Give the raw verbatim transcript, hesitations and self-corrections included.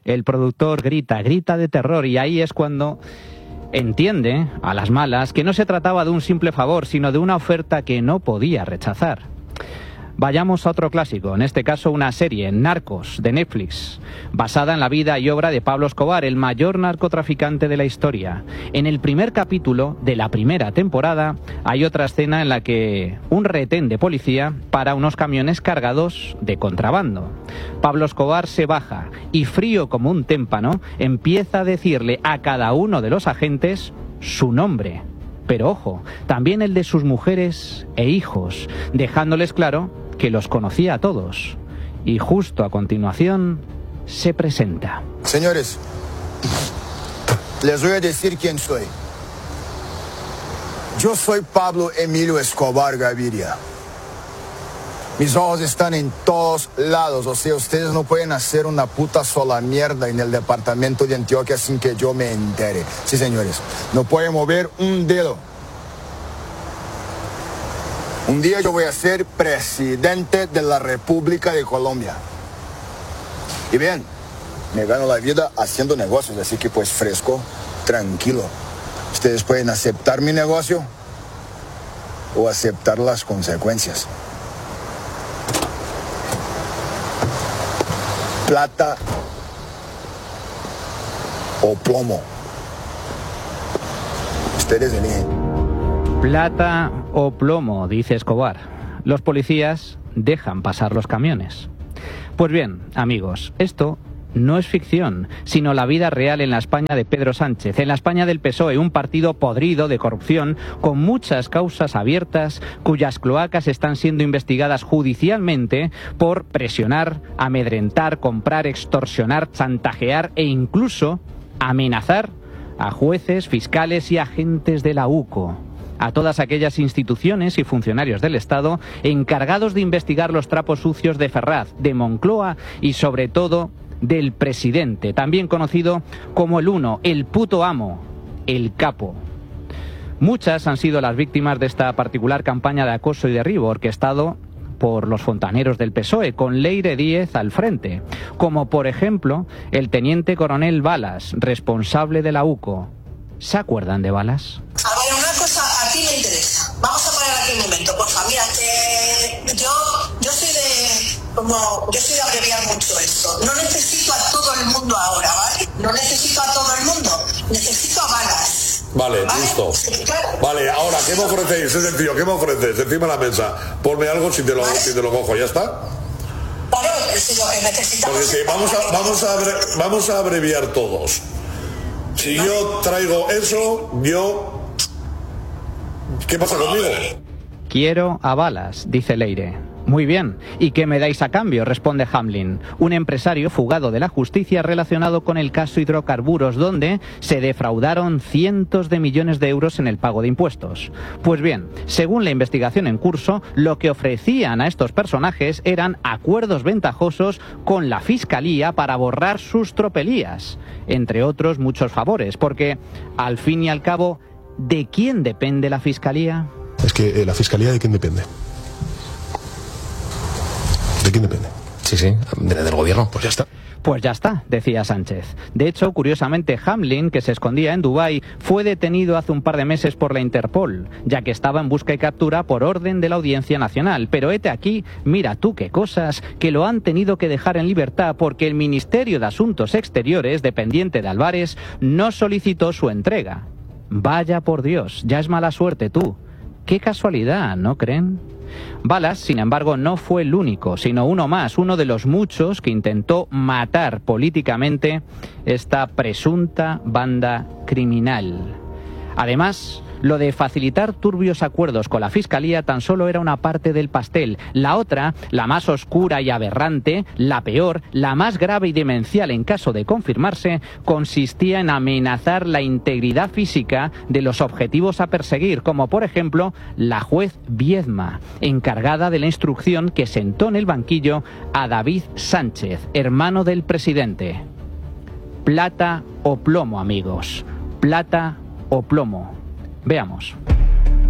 El productor grita, grita de terror, y ahí es cuando entiende, a las malas, que no se trataba de un simple favor, sino de una oferta que no podía rechazar. Vayamos a otro clásico, en este caso una serie, Narcos, de Netflix, basada en la vida y obra de Pablo Escobar, el mayor narcotraficante de la historia. En el primer capítulo de la primera temporada hay otra escena en la que un retén de policía para unos camiones cargados de contrabando. Pablo Escobar se baja y, frío como un témpano, empieza a decirle a cada uno de los agentes su nombre. Pero ojo, también el de sus mujeres e hijos, dejándoles claro que los conocía a todos. Y justo a continuación se presenta. Señores, les voy a decir quién soy. Yo soy Pablo Emilio Escobar Gaviria. Mis ojos están en todos lados, o sea, ustedes no pueden hacer una puta sola mierda en el departamento de Antioquia sin que yo me entere. Sí, señores, no pueden mover un dedo. Un día yo voy a ser presidente de la República de Colombia. Y bien, me gano la vida haciendo negocios, así que pues fresco, tranquilo. Ustedes pueden aceptar mi negocio o aceptar las consecuencias. Plata o plomo. Ustedes eligen. Plata o plomo, dice Escobar. Los policías dejan pasar los camiones. Pues bien, amigos, esto no es ficción, sino la vida real en la España de Pedro Sánchez, en la España del P S O E, un partido podrido de corrupción, con muchas causas abiertas, cuyas cloacas están siendo investigadas judicialmente por presionar, amedrentar, comprar, extorsionar, chantajear e incluso amenazar a jueces, fiscales y agentes de la UCO. A todas aquellas instituciones y funcionarios del Estado encargados de investigar los trapos sucios de Ferraz, de Moncloa y sobre todo del presidente, también conocido como el Uno, el puto amo, el capo. Muchas han sido las víctimas de esta particular campaña de acoso y derribo orquestado por los fontaneros del P S O E, con Leire Díez al frente, como por ejemplo el teniente coronel Balas, responsable de la UCO. ¿Se acuerdan de Balas? A ver, una cosa a ti me interesa. Vamos a poner aquí un momento, por favor. Mira, que yo, yo soy de, como, yo soy de abreviar mucho esto. No necesito a todo el mundo ahora, ¿vale? No necesito a todo el mundo. Necesito a Balas. Vale, ¿vale? listo. Sí, claro. Vale, ahora, ¿qué me ofrecéis? Es sencillo, ¿qué me ofreces? Encima de la mesa. Ponme algo si te lo, ¿Vale? si te lo cojo, ¿ya está? Claro, es lo que necesitamos. Porque sí, vamos a, vamos a, abre, vamos a abreviar todos. Si yo traigo eso, yo... ¿Qué pasa conmigo? Quiero a Balas, dice Leire. Muy bien. ¿Y qué me dais a cambio?, responde Hamlin, un empresario fugado de la justicia relacionado con el caso hidrocarburos, donde se defraudaron cientos de millones de euros en el pago de impuestos. Pues bien, según la investigación en curso, lo que ofrecían a estos personajes eran acuerdos ventajosos con la Fiscalía para borrar sus tropelías, entre otros muchos favores, porque, al fin y al cabo, ¿de quién depende la Fiscalía? Es que eh, la Fiscalía, ¿de quién depende? ¿De quién depende? Sí, sí, de, del gobierno. Pues ya está. Pues ya está, decía Sánchez. De hecho, curiosamente, Hamlin, que se escondía en Dubái, fue detenido hace un par de meses por la Interpol, ya que estaba en busca y captura por orden de la Audiencia Nacional. Pero hete aquí, mira tú qué cosas, que lo han tenido que dejar en libertad porque el Ministerio de Asuntos Exteriores, dependiente de Álvarez, no solicitó su entrega. Vaya por Dios, ya es mala suerte tú. Qué casualidad, ¿no creen? Balas, sin embargo, no fue el único, sino uno más, uno de los muchos que intentó matar políticamente esta presunta banda criminal. Además, lo de facilitar turbios acuerdos con la Fiscalía tan solo era una parte del pastel. La otra, la más oscura y aberrante, la peor, la más grave y demencial en caso de confirmarse, consistía en amenazar la integridad física de los objetivos a perseguir, como por ejemplo la juez Viedma, encargada de la instrucción que sentó en el banquillo a David Sánchez, hermano del presidente. Plata o plomo, amigos. Plata o plomo. Veamos.